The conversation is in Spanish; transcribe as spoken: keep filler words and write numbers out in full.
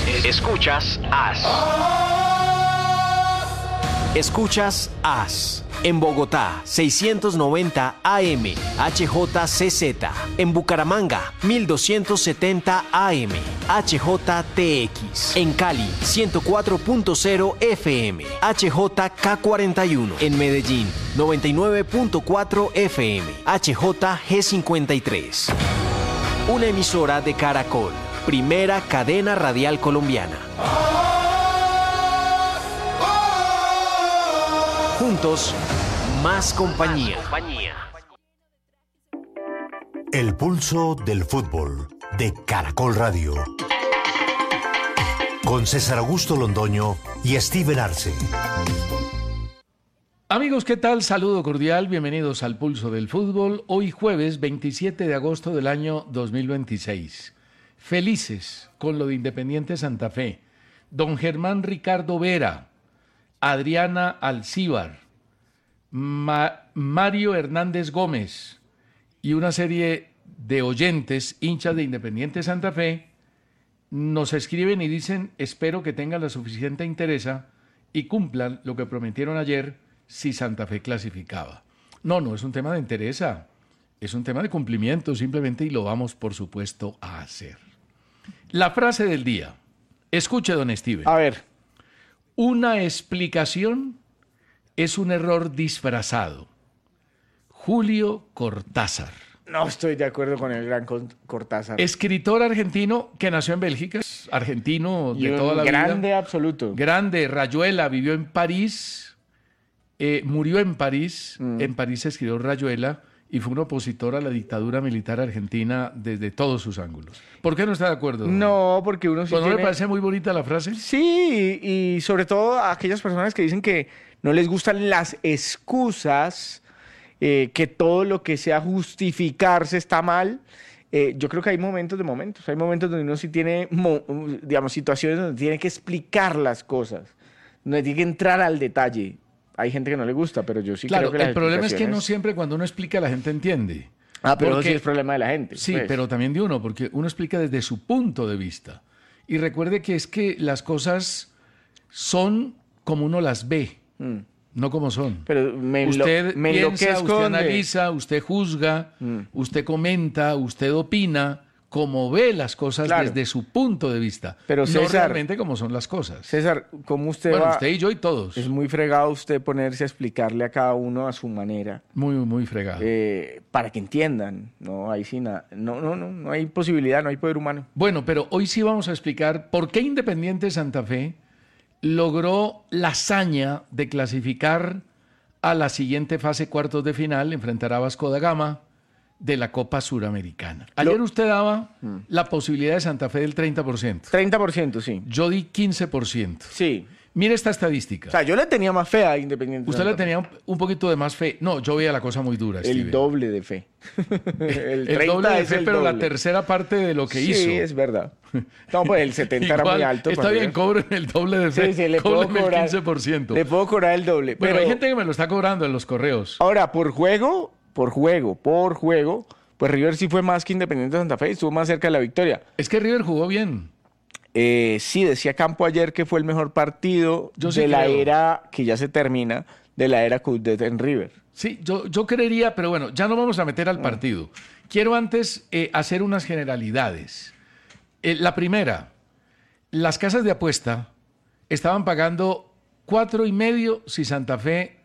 Escuchas A S. Escuchas A S. En Bogotá, seiscientos noventa A M, H J C Z. En Bucaramanga, mil doscientos setenta A M, H J T X. En Cali, ciento cuatro punto cero F M, H J K cuarenta y uno. En Medellín, noventa y nueve punto cuatro F M, H J G cincuenta y tres. Una emisora de Caracol, primera cadena radial colombiana. Juntos, más compañía. El pulso del fútbol de Caracol Radio. Con César Augusto Londoño y Steven Arce. Amigos, ¿qué tal? Saludo cordial, bienvenidos al Pulso del Fútbol. Hoy jueves veintisiete de agosto del año dos mil veintiséis. Felices con lo de Independiente Santa Fe. Don Germán Ricardo Vera, Adriana Alcíbar, Ma- Mario Hernández Gómez y una serie de oyentes, hinchas de Independiente Santa Fe, nos escriben y dicen: espero que tengan la suficiente interesa y cumplan lo que prometieron ayer si Santa Fe clasificaba. No, no es un tema de interesa, es un tema de cumplimiento simplemente, y lo vamos por supuesto a hacer. La frase del día. Escuche, don Steven. A ver. Una explicación es un error disfrazado. Julio Cortázar. No estoy de acuerdo con el gran Cortázar. Escritor argentino que nació en Bélgica, argentino de y toda la vida. Grande absoluto. Grande, Rayuela, vivió en París, eh, murió en París, mm. en París escribió Rayuela y fue un opositor a la dictadura militar argentina desde todos sus ángulos. ¿Por qué no está de acuerdo? No, porque uno sí ¿No tiene... le parece muy bonita la frase? Sí, y sobre todo a aquellas personas que dicen que no les gustan las excusas, eh, que todo lo que sea justificarse está mal. Eh, yo creo que hay momentos de momentos. Hay momentos donde uno sí tiene, digamos, situaciones donde tiene que explicar las cosas, donde tiene que entrar al detalle. Hay gente que no le gusta, pero yo sí claro, creo que las el problema es que explicaciones... no siempre cuando uno explica la gente entiende. Ah, pero porque... eso sí es problema de la gente. Sí, pues. pero también de uno, porque uno explica desde su punto de vista. Y recuerde que es que las cosas son como uno las ve, mm. no como son. Pero me usted me piensa, usted analiza, usted juzga, mm. usted comenta, usted opina, como ve las cosas claro. desde su punto de vista, pero César, no realmente como son las cosas. César, ¿cómo usted bueno, va? usted y yo y todos. Es muy fregado usted ponerse a explicarle a cada uno a su manera. Muy, muy fregado. Eh, para que entiendan. No, ahí sí nada. No, no, no, no hay posibilidad, no hay poder humano. Bueno, pero hoy sí vamos a explicar por qué Independiente Santa Fe logró la hazaña de clasificar a la siguiente fase cuartos de final, enfrentará a Vasco da Gama de la Copa Suramericana. Ayer Lo... usted daba mm. la posibilidad de Santa Fe del treinta por ciento. treinta por ciento, sí. Yo di quince por ciento. Sí. Mire esta estadística. O sea, yo le tenía más fe a Independiente. Usted le tenía un, un poquito de más fe. No, yo veía la cosa muy dura, El Steven. doble de fe. el, el doble de fe, el pero doble. La tercera parte de lo que sí, hizo. Sí, es verdad. No, pues el setenta era muy alto. Está bien, cobren el doble de fe. Sí, sí, le puedo cobrar el quince por ciento. Le puedo cobrar el doble. Bueno, pero hay gente que me lo está cobrando en los correos. Ahora, por juego, por juego, por juego, pues River sí fue más que Independiente Santa Fe, estuvo más cerca de la victoria. Es que River jugó bien. Eh, sí, decía Campo ayer que fue el mejor partido yo de sí la creo. era, que ya se termina, de la era Coudet en River. Sí, yo, yo creería, pero bueno, ya no vamos a meter al partido. Quiero antes eh, hacer unas generalidades. Eh, la primera, las casas de apuesta estaban pagando cuatro y medio si Santa Fe